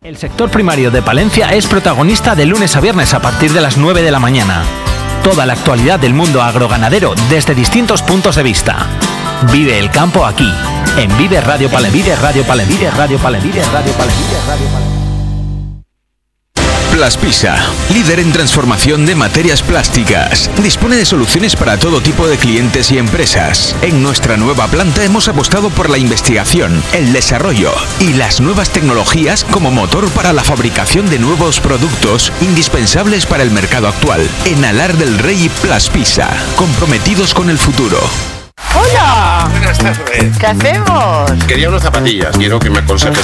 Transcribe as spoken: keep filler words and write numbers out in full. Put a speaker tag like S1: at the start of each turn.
S1: El sector primario de Palencia es protagonista de lunes a viernes a partir de las nueve de la mañana. Toda la actualidad del mundo agroganadero desde distintos puntos de vista. Vive el campo aquí, en Vive Radio Palencia. Vive Radio Palencia. Vive Radio Palencia. Vive Radio Palencia. Vive Radio Palencia.
S2: Plaspisa, líder en transformación de materias plásticas. Dispone de soluciones para todo tipo de clientes y empresas. En nuestra nueva planta hemos apostado por la investigación, el desarrollo y las nuevas tecnologías como motor para la fabricación de nuevos productos indispensables para el mercado actual. En Alar del Rey, Plaspisa, comprometidos con el futuro.
S3: ¡Hola!
S4: Buenas tardes.
S3: ¿Qué hacemos?
S4: Quería unas zapatillas. Quiero que me aconsejes